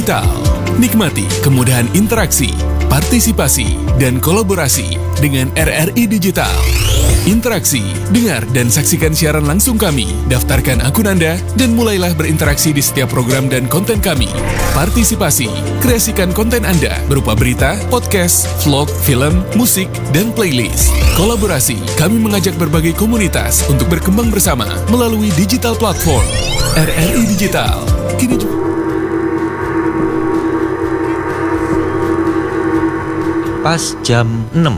Digital. Nikmati kemudahan interaksi, partisipasi, dan kolaborasi dengan RRI Digital. Interaksi, dengar dan saksikan siaran langsung kami, daftarkan akun Anda, dan mulailah berinteraksi di setiap program dan konten kami. Partisipasi, kreasikan konten Anda berupa berita, podcast, vlog, film, musik, dan playlist. Kolaborasi, kami mengajak berbagai komunitas untuk berkembang bersama melalui digital platform. RRI Digital, kini pas jam 6.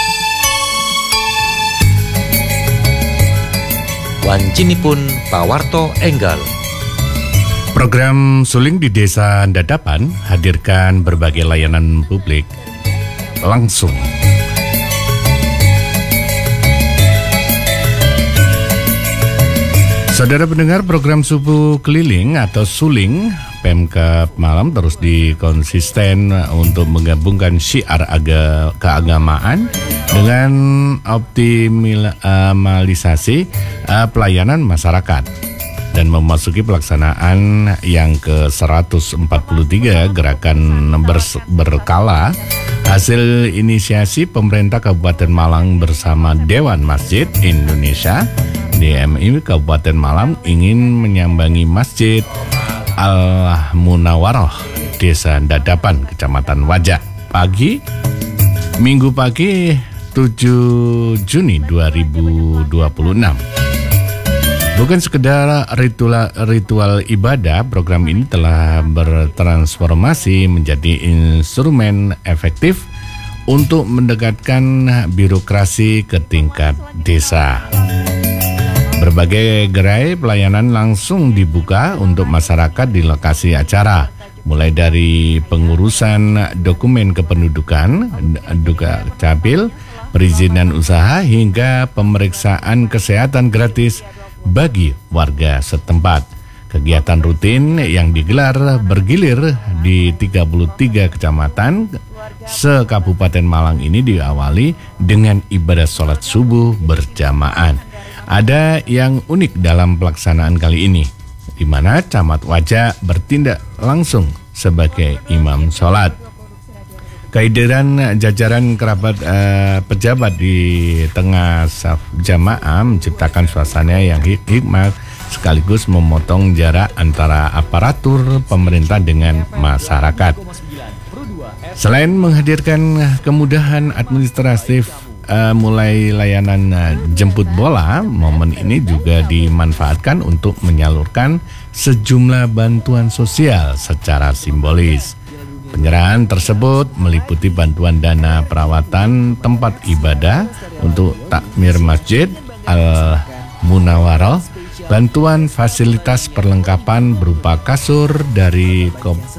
Wancinipun Pawarto Enggal. Program Suling di Desa Dadapan hadirkan berbagai layanan publik langsung. Saudara pendengar, program Subuh Keliling atau Suling Pemkab Malang terus dikonsisten untuk menggabungkan syiar keagamaan dengan optimalisasi pelayanan masyarakat dan memasuki pelaksanaan yang ke-143 gerakan berkala. Hasil inisiasi pemerintah Kabupaten Malang bersama Dewan Masjid Indonesia DMI Kabupaten Malang ingin menyambangi Masjid Al-Munawaroh Desa Dadapan, Kecamatan Wajak Minggu pagi 7 Juni 2026. Bukan sekedar ritual ibadah, program ini telah bertransformasi menjadi instrumen efektif untuk mendekatkan birokrasi ke tingkat desa. Berbagai gerai pelayanan langsung dibuka untuk masyarakat di lokasi acara, mulai dari pengurusan dokumen kependudukan, dukcapil, perizinan usaha, hingga pemeriksaan kesehatan gratis bagi warga setempat. Kegiatan rutin yang digelar bergilir di 33 kecamatan se-Kabupaten Malang ini diawali dengan ibadah sholat subuh berjamaah. Ada yang unik dalam pelaksanaan kali ini, di mana Camat Wajak bertindak langsung sebagai imam sholat. Kehadiran jajaran kerabat pejabat di tengah saf jamaah menciptakan suasana yang hikmat sekaligus memotong jarak antara aparatur pemerintah dengan masyarakat. Selain menghadirkan kemudahan administratif mulai layanan jemput bola, momen ini juga dimanfaatkan untuk menyalurkan sejumlah bantuan sosial secara simbolis. Penyerahan tersebut meliputi bantuan dana perawatan tempat ibadah untuk takmir Masjid Al-Munawaroh, bantuan fasilitas perlengkapan berupa kasur dari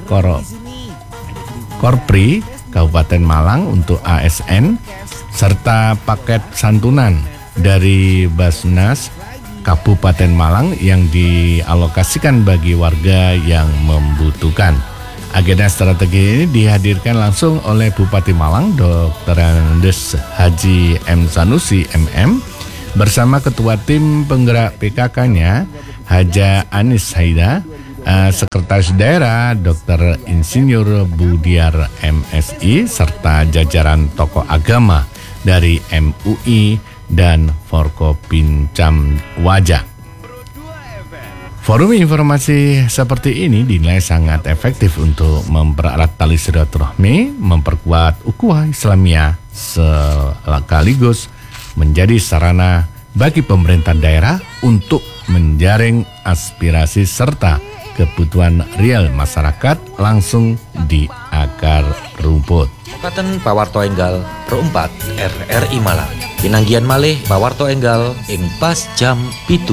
Korpri Kabupaten Malang untuk ASN, serta paket santunan dari Basnas Kabupaten Malang yang dialokasikan bagi warga yang membutuhkan. Agenda strategi ini dihadirkan langsung oleh Bupati Malang Dr. Andes Haji M. Sanusi MM bersama Ketua Tim Penggerak PKK-nya Haja Anis Haida, Sekretaris Daerah Dr. Insinyur Budiar MSI, serta jajaran tokoh agama dari MUI dan Forkopincam Wajak. Forum informasi seperti ini dinilai sangat efektif untuk mempererat tali silaturahmi, memperkuat ukhuwah Islamiyah, sekaligus menjadi sarana bagi pemerintah daerah untuk menjaring aspirasi serta kebutuhan real masyarakat langsung di akar rumput. Kabupaten Pawarto Enggal Pro 4 RRI Malang. Pinanggian malih Pawarto Enggal ing pas jam 7.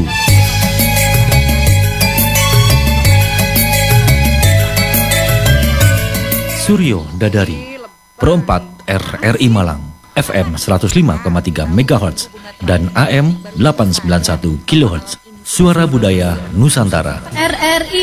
Suryo Dadari Pro 4 RRI Malang, FM 105,3 MHz dan AM 891 kHz. Suara Budaya Nusantara. RRI